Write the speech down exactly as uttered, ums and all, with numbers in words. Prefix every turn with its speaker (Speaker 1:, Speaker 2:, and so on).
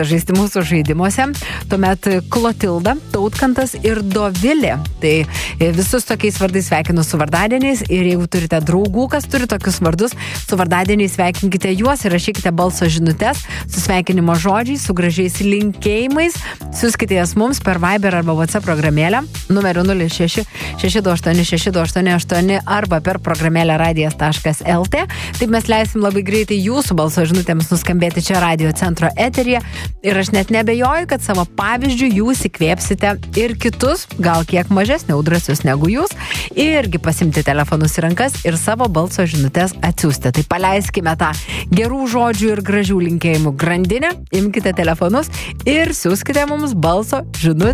Speaker 1: žaisti mūsų žaidimuose. Tuomet Klotilda, Tautkantas ir Dovilė. Tai visus tokiais vardais sveikinu su vardadieniais ir jeigu turite draugų, kas turi tokius vardus, su vardadieniais sveikinkite juos ir rašykite balso žinutes su sveikinimo žodžiais, su gražiais linkėjimais. Siųskite jas mums per Viber arba WhatsApp programėlę numeriu nulis šeši šeši du aštuoni šeši du aštuoni aštuoni arba per programėlę radijas taškas lt. Taip mes leisim labai greitai jūsų balso žinutėms nuskambėti čia radio centro eteryje. Ir aš net nebejoju, kad savo pavyzdžių jūs įkvėpsite ir kitus, gal kiek mažesnė drąsius negu jūs, irgi pasimti telefonus į rankas ir savo balso žinutės atsiųsti. Tai paleiskime tą gerų žodžių ir gražių linkėjimų grandinę, imkite telefonus ir siųskite mums balso žinutę.